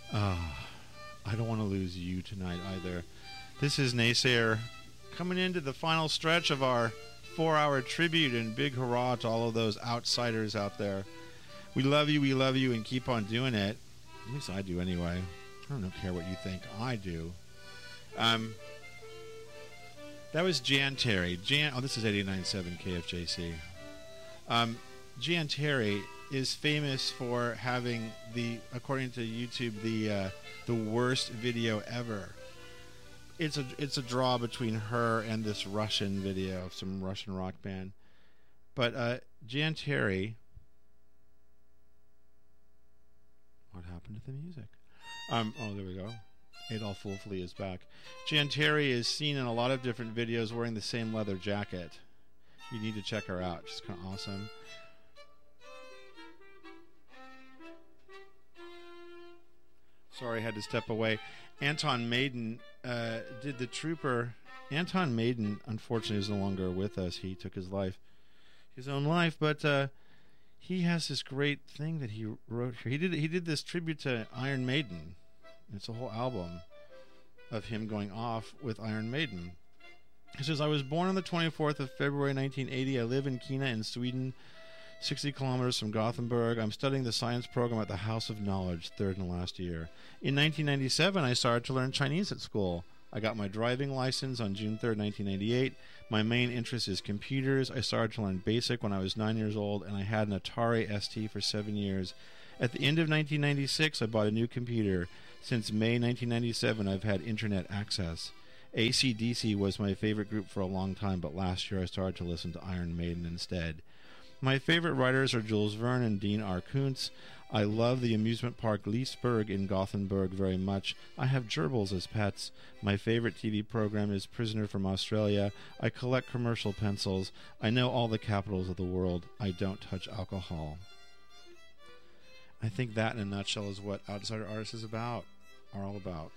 I don't want to lose you tonight either. This is Naysayer coming into the final stretch of our 4-hour tribute, and big hurrah to all of those outsiders out there. We love you, and keep on doing it. At least I do anyway. I don't care what you think. I do. That was Jan Terry. This is 89.7 KFJC. Jan Terry is famous for having according to YouTube, the worst video ever. It's a draw between her and this Russian video of some Russian rock band. But Jan Terry, what happened to the music? Oh, there we go. Adolf Wolfley is back. Jan Terry is seen in a lot of different videos wearing the same leather jacket. You need to check her out. She's kind of awesome. Sorry, I had to step away. Anton Maiden did The Trooper. Anton Maiden, unfortunately, is no longer with us. He took his own life, but he has this great thing that he wrote here. He did this tribute to Iron Maiden. It's a whole album of him going off with Iron Maiden. He says, I was born on the 24th of February 1980. I live in Kina in Sweden, 60 kilometers from Gothenburg. I'm studying the science program at the House of Knowledge, third and last year. In 1997, I started to learn Chinese at school. I got my driving license on June 3rd, 1998. My main interest is computers. I started to learn BASIC when I was 9 years old, and I had an Atari ST for 7 years. At the end of 1996, I bought a new computer. Since May 1997, I've had internet access. AC/DC was my favorite group for a long time, but last year I started to listen to Iron Maiden instead. My favorite writers are Jules Verne and Dean R. Koontz. I love the amusement park Liseberg in Gothenburg very much. I have gerbils as pets. My favorite TV program is Prisoner from Australia. I collect commercial pencils. I know all the capitals of the world. I don't touch alcohol. I think that, in a nutshell, is what Outsider Artists are all about.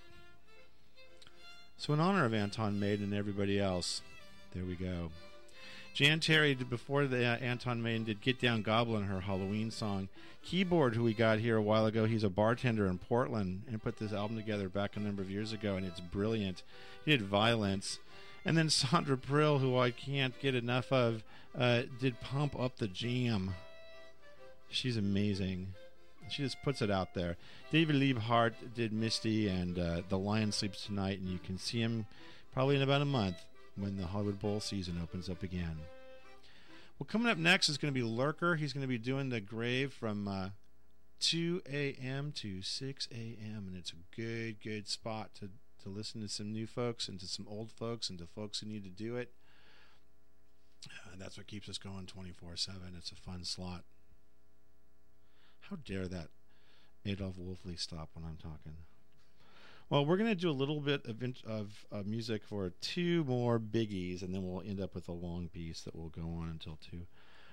So in honor of Anton Maiden and everybody else, there we go. Jan Terry, before the Anton Maiden, did Get Down Goblin, her Halloween song. Keyboard, who we got here a while ago, he's a bartender in Portland and put this album together back a number of years ago, and it's brilliant. He did Violence. And then Sandra Prill, who I can't get enough of, did Pump Up the Jam. She's amazing. She just puts it out there. David Liebhardt did Misty and The Lion Sleeps Tonight, and you can see him probably in about a month when the Hollywood Bowl season opens up again. Well, coming up next is going to be Lurker. He's going to be doing The Grave from 2 a.m. to 6 a.m., and it's a good spot to listen to some new folks and to some old folks and to folks who need to do it. And that's what keeps us going 24/7. It's a fun slot. How dare that Adolf Wolfley stop when I'm talking? Well, we're going to do a little bit of music for 2 more biggies, and then we'll end up with a long piece that will go on until 2.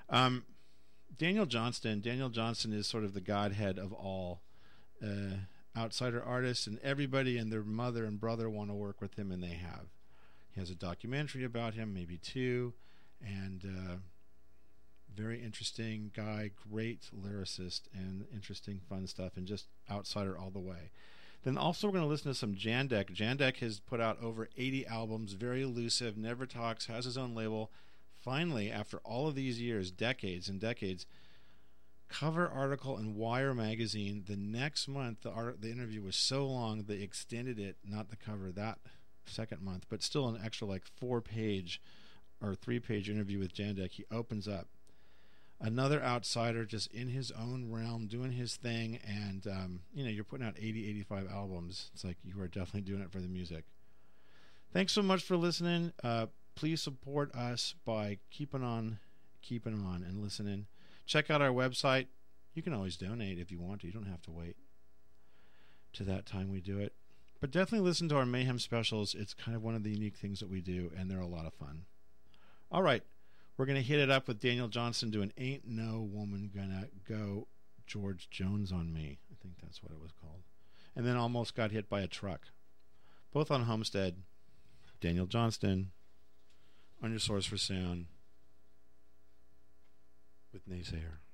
Daniel Johnston. Daniel Johnston is sort of the godhead of all outsider artists, and everybody and their mother and brother want to work with him, and they have. He has a documentary about him, maybe 2, and very interesting guy, great lyricist, and interesting, fun stuff, and just outsider all the way. Then also we're going to listen to some Jandek. Jandek has put out over 80 albums, very elusive, never talks, has his own label. Finally, after all of these years, decades and decades, cover article in Wire magazine. The next month, the interview was so long they extended it, not the cover that second month, but still an extra 4-page or 3-page interview with Jandek. He opens up. Another outsider just in his own realm doing his thing, and you're putting out 85 albums. It's like you are definitely doing it for the music. Thanks so much for listening. Please support us by keeping on and listening. Check out our website. You can always donate if you want to. You don't have to wait to that time we do it. But definitely listen to our Mayhem specials. It's kind of one of the unique things that we do, and they're a lot of fun. All right. We're going to hit it up with Daniel Johnston doing Ain't No Woman Gonna Go George Jones on Me. I think that's what it was called. And then Almost Got Hit by a Truck. Both on Homestead. Daniel Johnston on your source for sound with Naysayer.